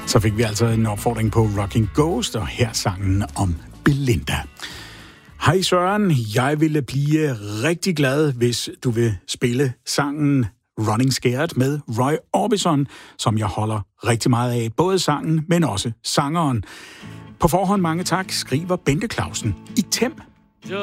Så fik vi altså en opfordring på Rocking Ghost, og her sangen om Belinda. Hej Søren, jeg ville blive rigtig glad, hvis du vil spille sangen Running Scared med Roy Orbison, som jeg holder rigtig meget af. Både sangen, men også sangeren. På forhånd mange tak, skriver Bente Clausen i Tem.